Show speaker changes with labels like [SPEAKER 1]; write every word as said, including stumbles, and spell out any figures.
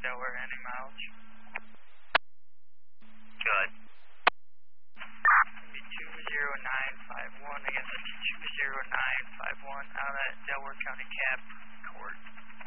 [SPEAKER 1] Delaware, any mileage?
[SPEAKER 2] Good.
[SPEAKER 1] two zero nine five one, again, that's two zero nine five one, out of that Delaware County Cap Court.